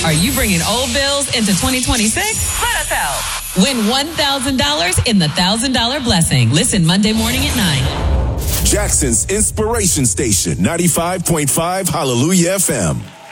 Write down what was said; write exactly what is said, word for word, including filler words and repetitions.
Are you bringing old bills into twenty twenty-six? Let us help. Win one thousand dollars in the one thousand dollars Blessing. Listen Monday morning at nine. Jackson's Inspiration Station, ninety-five point five Hallelujah F M.